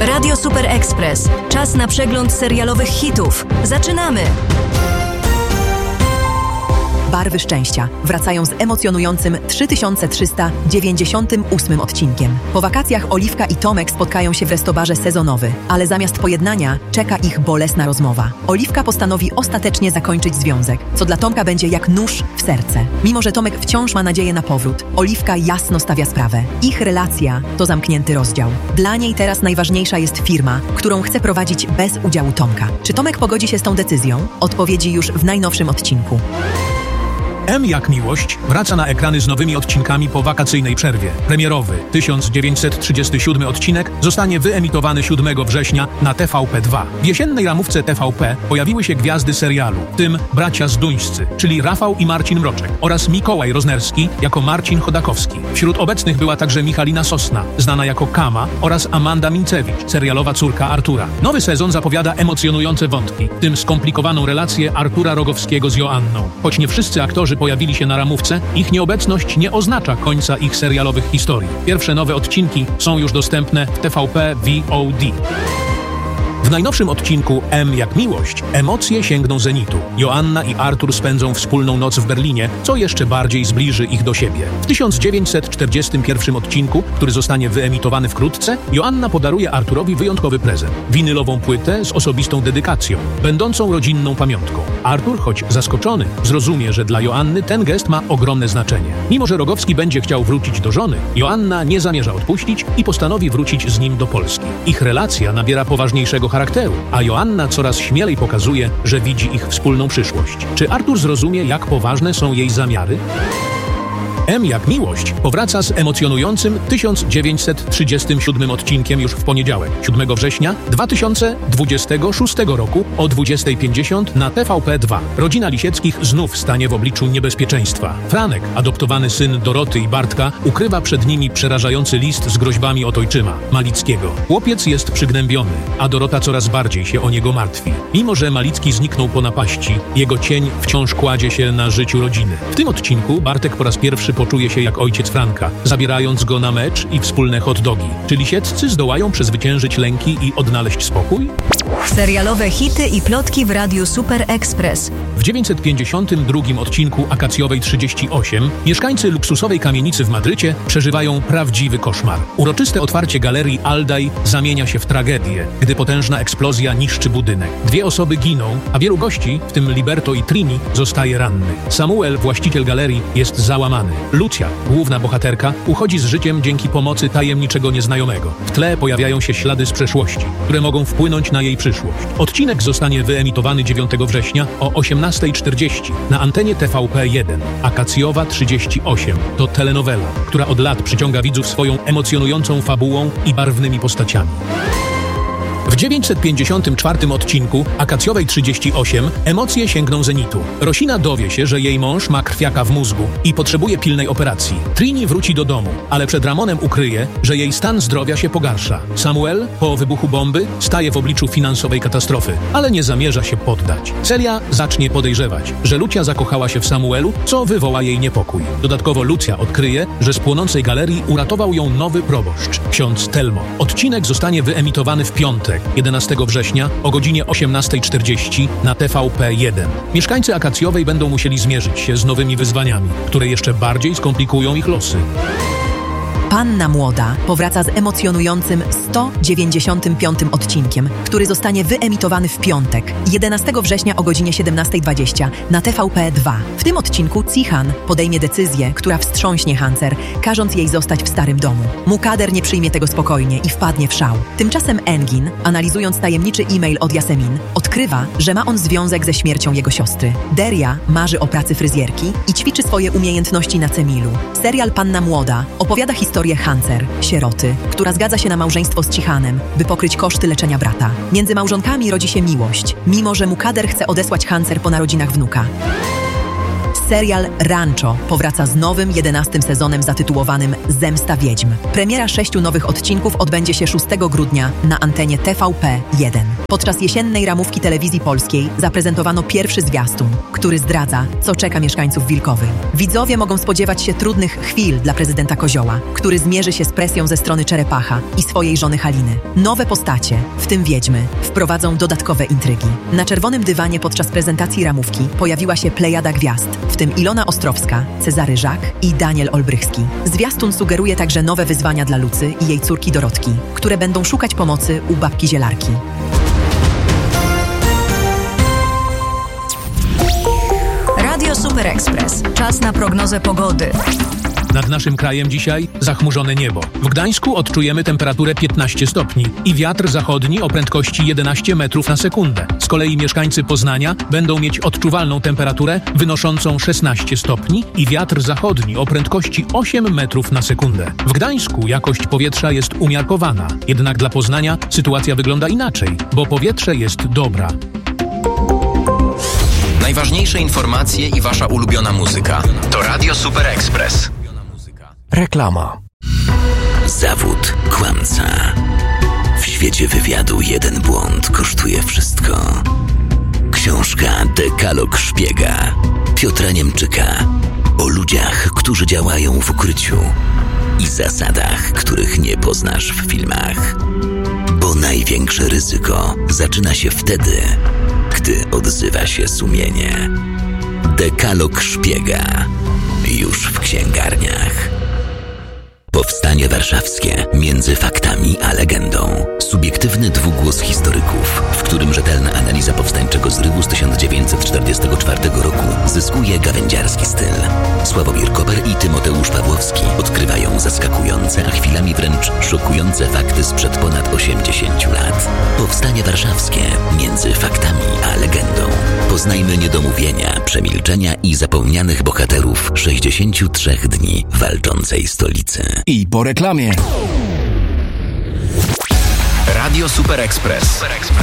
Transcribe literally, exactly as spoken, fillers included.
Radio Super Express. Czas na przegląd serialowych hitów. Zaczynamy! Barwy szczęścia wracają z emocjonującym trzy tysiące trzysta dziewięćdziesiątym ósmym odcinkiem. Po wakacjach Oliwka i Tomek spotkają się w restobarze sezonowy, ale zamiast pojednania czeka ich bolesna rozmowa. Oliwka postanowi ostatecznie zakończyć związek, co dla Tomka będzie jak nóż w serce. Mimo że Tomek wciąż ma nadzieję na powrót, Oliwka jasno stawia sprawę. Ich relacja to zamknięty rozdział. Dla niej teraz najważniejsza jest firma, którą chce prowadzić bez udziału Tomka. Czy Tomek pogodzi się z tą decyzją? Odpowiedzi już w najnowszym odcinku. M jak miłość wraca na ekrany z nowymi odcinkami po wakacyjnej przerwie. Premierowy tysiąc dziewięćset trzydziesty siódmy odcinek zostanie wyemitowany siódmego września na T V P dwa. W jesiennej ramówce T V P pojawiły się gwiazdy serialu, w tym bracia zduńscy, czyli Rafał i Marcin Mroczek oraz Mikołaj Roznerski jako Marcin Chodakowski. Wśród obecnych była także Michalina Sosna, znana jako Kama, oraz Amanda Mincewicz, serialowa córka Artura. Nowy sezon zapowiada emocjonujące wątki, w tym skomplikowaną relację Artura Rogowskiego z Joanną. Choć nie wszyscy aktorzy pojawili się na ramówce, ich nieobecność nie oznacza końca ich serialowych historii. Pierwsze nowe odcinki są już dostępne w T V P V O D. W najnowszym odcinku M jak miłość emocje sięgną zenitu. Joanna i Artur spędzą wspólną noc w Berlinie, co jeszcze bardziej zbliży ich do siebie. W tysiąc dziewięćset czterdziestym pierwszym odcinku, który zostanie wyemitowany wkrótce, Joanna podaruje Arturowi wyjątkowy prezent. Winylową płytę z osobistą dedykacją, będącą rodzinną pamiątką. Artur, choć zaskoczony, zrozumie, że dla Joanny ten gest ma ogromne znaczenie. Mimo że Rogowski będzie chciał wrócić do żony, Joanna nie zamierza odpuścić i postanowi wrócić z nim do Polski. Ich relacja nabiera poważniejszego charakteru, a Joanna coraz śmielej pokazuje, że widzi ich wspólną przyszłość. Czy Artur zrozumie, jak poważne są jej zamiary? M jak miłość powraca z emocjonującym tysiąc dziewięćset trzydziestym siódmym odcinkiem już w poniedziałek, siódmego września dwa tysiące dwudziestego szóstego roku o dwudziestej pięćdziesiąt na T V P dwa. Rodzina Lisieckich znów stanie w obliczu niebezpieczeństwa. Franek, adoptowany syn Doroty i Bartka, ukrywa przed nimi przerażający list z groźbami od ojczyma, Malickiego. Chłopiec jest przygnębiony, a Dorota coraz bardziej się o niego martwi. Mimo że Malicki zniknął po napaści, jego cień wciąż kładzie się na życiu rodziny. W tym odcinku Bartek po raz pierwszy poczuje się jak ojciec Franka, zabierając go na mecz i wspólne hot dogi. Czy Lisieccy zdołają przezwyciężyć lęki i odnaleźć spokój? Serialowe hity i plotki w Radiu Super Express. W dziewięćset pięćdziesiątym drugim odcinku Akacjowej trzydzieści osiem mieszkańcy luksusowej kamienicy w Madrycie przeżywają prawdziwy koszmar. Uroczyste otwarcie galerii Aldaj zamienia się w tragedię, gdy potężna eksplozja niszczy budynek. Dwie osoby giną, a wielu gości, w tym Liberto i Trini, zostaje rannych. Samuel, właściciel galerii, jest załamany. Lucia, główna bohaterka, uchodzi z życiem dzięki pomocy tajemniczego nieznajomego. W tle pojawiają się ślady z przeszłości, które mogą wpłynąć na jej przyszłość. Odcinek zostanie wyemitowany dziewiątego września o osiemnastej czterdzieści na antenie T V P jeden. Akacjowa trzydzieści osiem to telenowela, która od lat przyciąga widzów swoją emocjonującą fabułą i barwnymi postaciami. W dziewięćset pięćdziesiątym czwartym odcinku Akacjowej trzydzieści osiem emocje sięgną zenitu. Rosina dowie się, że jej mąż ma krwiaka w mózgu i potrzebuje pilnej operacji. Trini wróci do domu, ale przed Ramonem ukryje, że jej stan zdrowia się pogarsza. Samuel, po wybuchu bomby, staje w obliczu finansowej katastrofy, ale nie zamierza się poddać. Celia zacznie podejrzewać, że Lucia zakochała się w Samuelu, co wywoła jej niepokój. Dodatkowo Lucja odkryje, że z płonącej galerii uratował ją nowy proboszcz, ksiądz Telmo. Odcinek zostanie wyemitowany w piątek, jedenastego września o godzinie osiemnastej czterdzieści na T V P jeden. Mieszkańcy Akacjowej będą musieli zmierzyć się z nowymi wyzwaniami, które jeszcze bardziej skomplikują ich losy. Panna Młoda powraca z emocjonującym sto dziewięćdziesiątym piątym odcinkiem, który zostanie wyemitowany w piątek, jedenastego września o godzinie siedemnastej dwadzieścia na T V P dwa. W tym odcinku Cihan podejmie decyzję, która wstrząśnie Hancer, każąc jej zostać w starym domu. Mukader nie przyjmie tego spokojnie i wpadnie w szał. Tymczasem Engin, analizując tajemniczy e-mail od Yasemin, odkrywa, że ma on związek ze śmiercią jego siostry. Deria marzy o pracy fryzjerki i ćwiczy swoje umiejętności na Cemilu. Serial Panna Młoda opowiada historię Hancer, sieroty, która zgadza się na małżeństwo z Cihanem, by pokryć koszty leczenia brata. Między małżonkami rodzi się miłość, mimo że Mukader chce odesłać Hancer po narodzinach wnuka. Serial Rancho powraca z nowym, jedenastym sezonem zatytułowanym Zemsta Wiedźm. Premiera sześciu nowych odcinków odbędzie się szóstego grudnia na antenie T V P jeden. Podczas jesiennej ramówki telewizji polskiej zaprezentowano pierwszy zwiastun, który zdradza, co czeka mieszkańców Wilkowej. Widzowie mogą spodziewać się trudnych chwil dla prezydenta Kozioła, który zmierzy się z presją ze strony Czerepacha i swojej żony Haliny. Nowe postacie, w tym wiedźmy, wprowadzą dodatkowe intrygi. Na czerwonym dywanie podczas prezentacji ramówki pojawiła się plejada gwiazd, w tym Ilona Ostrowska, Cezary Żak i Daniel Olbrychski. Zwiastun sugeruje także nowe wyzwania dla Lucy i jej córki Dorotki, które będą szukać pomocy u babki Zielarki. Radio Super Express. Czas na prognozę pogody. Nad naszym krajem dzisiaj zachmurzone niebo. W Gdańsku odczujemy temperaturę piętnaście stopni i wiatr zachodni o prędkości jedenaście metrów na sekundę. Z kolei mieszkańcy Poznania będą mieć odczuwalną temperaturę wynoszącą szesnaście stopni i wiatr zachodni o prędkości osiem metrów na sekundę. W Gdańsku jakość powietrza jest umiarkowana, jednak dla Poznania sytuacja wygląda inaczej, bo powietrze jest dobra. Najważniejsze informacje i wasza ulubiona muzyka to Radio Super Express. Reklama. Zawód kłamca. W świecie wywiadu jeden błąd kosztuje wszystko. Książka Dekalog Szpiega Piotra Niemczyka o ludziach, którzy działają w ukryciu i zasadach, których nie poznasz w filmach. Bo największe ryzyko zaczyna się wtedy, gdy odzywa się sumienie. Dekalog Szpiega już w księgarniach. Powstanie warszawskie między faktami a legendą. Subiektywny dwugłos historyków, w którym rzetelna analiza powstańczego zrywu z tysiąc dziewięćset czterdziestego czwartego roku zyskuje gawędziarski styl. Sławomir Koper i Tymoteusz Pawłowski odkrywają zaskakujące, a chwilami wręcz szokujące fakty sprzed ponad osiemdziesięciu lat. Powstanie warszawskie między faktami a legendą. Poznajmy niedomówienia, przemilczenia i zapomnianych bohaterów sześćdziesięciu trzech dni walczącej stolicy. I po reklamie. Radio Super Express.